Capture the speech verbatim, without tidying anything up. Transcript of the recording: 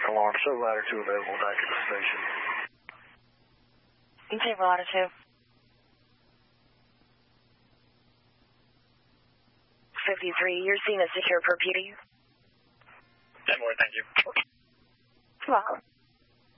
alarm. So ladder two available back at the station. Zero ladder two. fifty-three, you're seen as secure per P D. ten more, thank you. You're welcome.